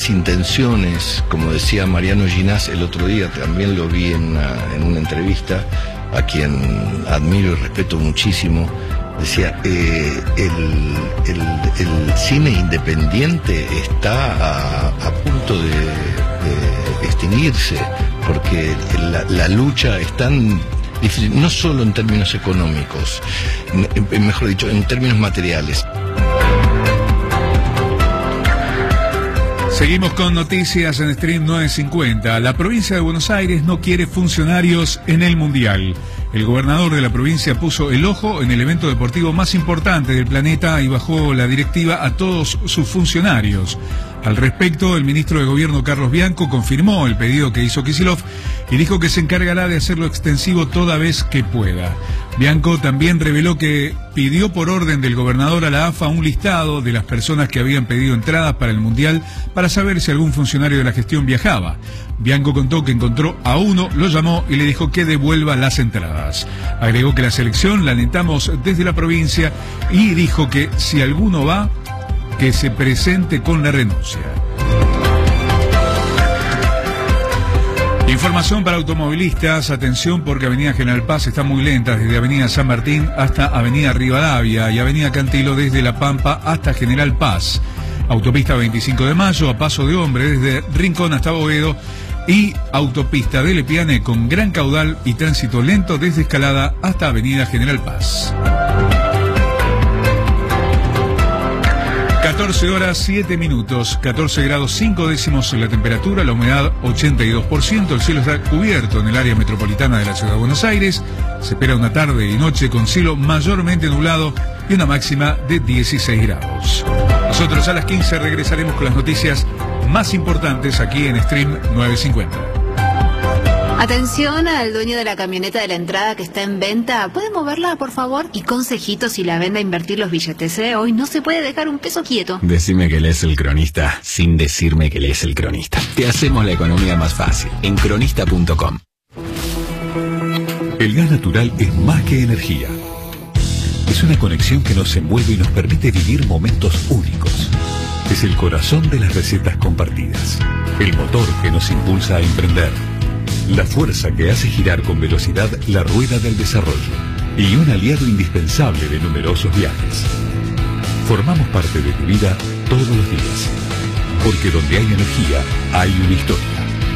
buenas intenciones, como decía Mariano Ginás el otro día, también lo vi en una entrevista, a quien admiro y respeto muchísimo, decía, el cine independiente está a punto de extinguirse, porque la lucha es tan difícil, no solo en términos económicos, mejor dicho, en términos materiales. Seguimos con noticias en Stream 950. La provincia de Buenos Aires no quiere funcionarios en el Mundial. El gobernador de la provincia puso el ojo en el evento deportivo más importante del planeta y bajó la directiva a todos sus funcionarios. Al respecto, el ministro de Gobierno Carlos Bianco confirmó el pedido que hizo Kicillof y dijo que se encargará de hacerlo extensivo toda vez que pueda. Bianco también reveló que pidió por orden del gobernador a la AFA un listado de las personas que habían pedido entradas para el Mundial para saber si algún funcionario de la gestión viajaba. Bianco contó que encontró a uno, lo llamó y le dijo que devuelva las entradas. Agregó que la selección la alentamos desde la provincia y dijo que si alguno va, que se presente con la renuncia. Información para automovilistas, atención porque Avenida General Paz está muy lenta desde Avenida San Martín hasta Avenida Rivadavia y Avenida Cantilo desde La Pampa hasta General Paz. Autopista 25 de Mayo a Paso de Hombre desde Rincón hasta Boedo y autopista de Lepiane con gran caudal y tránsito lento desde Escalada hasta Avenida General Paz. 14 horas 7 minutos, 14 grados 5 décimos la temperatura, la humedad 82%, el cielo está cubierto en el área metropolitana de la Ciudad de Buenos Aires, se espera una tarde y noche con cielo mayormente nublado y una máxima de 16 grados. Nosotros a las 15 regresaremos con las noticias más importantes aquí en Stream 950. Atención al dueño de la camioneta de la entrada que está en venta. ¿Puede moverla, por favor? Y consejito si la vende a invertir los billetes, ¿eh? Hoy no se puede dejar un peso quieto. Decime que lees El Cronista sin decirme que lees El Cronista. Te hacemos la economía más fácil en cronista.com. El gas natural es más que energía. Es una conexión que nos envuelve y nos permite vivir momentos únicos. Es el corazón de las recetas compartidas. El motor que nos impulsa a emprender. La fuerza que hace girar con velocidad la rueda del desarrollo y un aliado indispensable de numerosos viajes. Formamos parte de tu vida todos los días, porque donde hay energía hay una historia.